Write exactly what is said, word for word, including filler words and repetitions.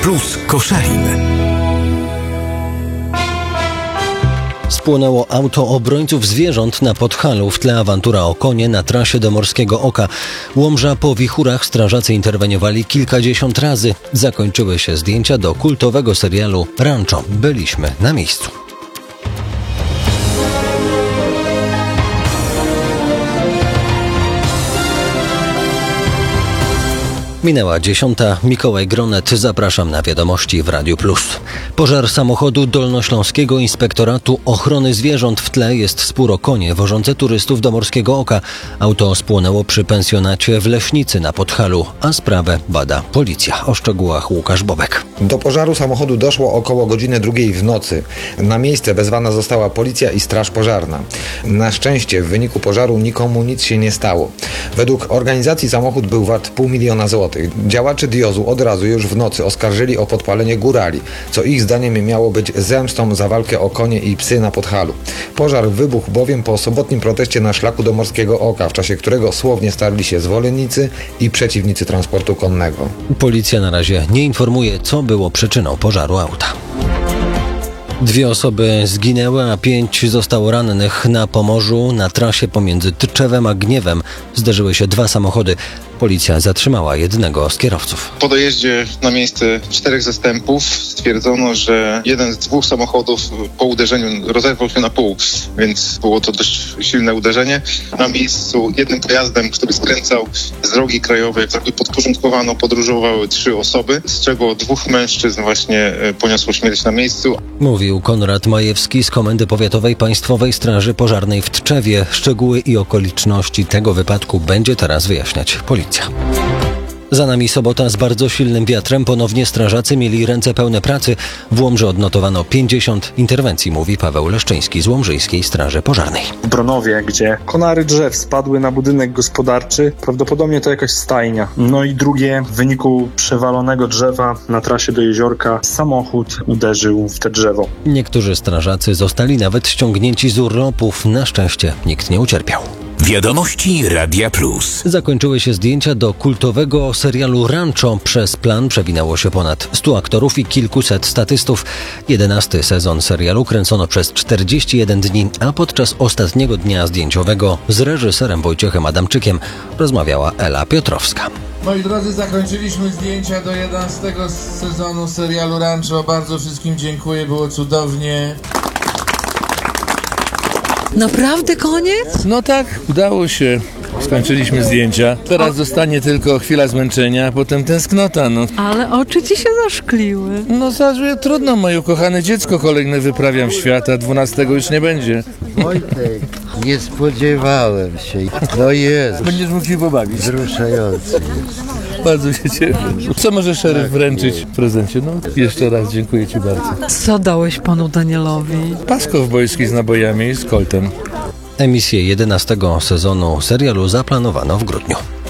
Plus Koszalin. Spłonęło auto obrońców zwierząt na Podhalu, w tle awantura o konie na trasie do Morskiego Oka. Łomża po wichurach strażacy interweniowali kilkadziesiąt razy. Zakończyły się zdjęcia do kultowego serialu Rancho. Byliśmy na miejscu. Minęła dziesiąta. Mikołaj Gronet, zapraszam na wiadomości w Radiu Plus. Pożar samochodu Dolnośląskiego Inspektoratu Ochrony Zwierząt. W tle jest spór o konie wożące turystów do Morskiego Oka. Auto spłonęło przy pensjonacie w Leśnicy na Podhalu, a sprawę bada policja. O szczegółach Łukasz Bobek. Do pożaru samochodu doszło około godziny drugiej w nocy. Na miejsce wezwana została policja i straż pożarna. Na szczęście w wyniku pożaru nikomu nic się nie stało. Według organizacji samochód był wart pół miliona złotych. Działacze diozu od razu już w nocy oskarżyli o podpalenie górali, co ich zdaniem miało być zemstą za walkę o konie i psy na Podhalu. Pożar wybuchł bowiem po sobotnim proteście na szlaku do Morskiego Oka, w czasie którego słownie starli się zwolennicy i przeciwnicy transportu konnego. Policja na razie nie informuje, co było przyczyną pożaru auta. Dwie osoby zginęły, a pięć zostało rannych. Na Pomorzu na trasie pomiędzy Tczewem a Gniewem zderzyły się dwa samochody. Policja zatrzymała jednego z kierowców. Po dojeździe na miejsce czterech zastępów stwierdzono, że jeden z dwóch samochodów po uderzeniu rozerwał się na pół, więc było to dość silne uderzenie. Na miejscu jednym pojazdem, który skręcał z drogi krajowej, jakby podporządkowano, podróżowały trzy osoby, z czego dwóch mężczyzn właśnie poniosło śmierć na miejscu. Mówił Konrad Majewski z Komendy Powiatowej Państwowej Straży Pożarnej w Tczewie. Szczegóły i okoliczności tego wypadku będzie teraz wyjaśniać policja. Za nami sobota z bardzo silnym wiatrem. Ponownie strażacy mieli ręce pełne pracy. W Łomży odnotowano pięćdziesiąt interwencji, mówi Paweł Leszczyński z Łomżyjskiej Straży Pożarnej. W Bronowie, gdzie konary drzew spadły na budynek gospodarczy, prawdopodobnie to jakaś stajnia. No i drugie, w wyniku przewalonego drzewa na trasie do jeziorka samochód uderzył w te drzewo. Niektórzy strażacy zostali nawet ściągnięci z urlopów. Na szczęście nikt nie ucierpiał. Wiadomości Radia Plus. Zakończyły się zdjęcia do kultowego serialu Rancho. Przez plan przewinęło się ponad stu aktorów i kilkuset statystów. Jedenasty sezon serialu kręcono przez czterdzieści jeden dni, a podczas ostatniego dnia zdjęciowego z reżyserem Wojciechem Adamczykiem rozmawiała Ela Piotrowska. Moi drodzy, zakończyliśmy zdjęcia do jedenastego sezonu serialu Rancho. Bardzo wszystkim dziękuję, było cudownie. Naprawdę koniec? No tak, udało się. Skończyliśmy zdjęcia. Teraz zostanie tylko chwila zmęczenia, a potem tęsknota, no. Ale oczy ci się zaszkliły. No zaraz, trudno, moje ukochane dziecko kolejne wyprawiam w świat, a dwunastego już nie będzie. Wojtek, nie spodziewałem się. No jest. Będziesz mógł się pobawić. Wzruszający jest. Bardzo się cieszę. Co może szeryf wręczyć w prezencie? No, jeszcze raz dziękuję ci bardzo. Co dałeś panu Danielowi? Pas kowbojski z nabojami i z koltem. Emisję jedenastego sezonu serialu zaplanowano w grudniu.